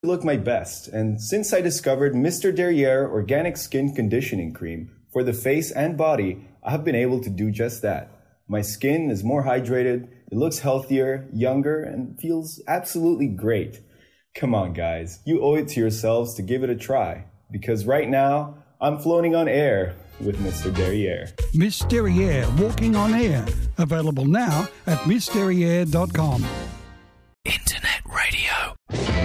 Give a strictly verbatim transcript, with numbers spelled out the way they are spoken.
look my best, and since I discovered Mister Derriere Organic Skin Conditioning Cream for the face and body, I have been able to do just that. My skin is more hydrated, it looks healthier, younger, and feels absolutely great. Come on, guys, you owe it to yourselves to give it a try, because right now, I'm floating on air with Mister Derriere. Miss Derriere Walking on Air, available now at miss derriere dot com. Internet radio.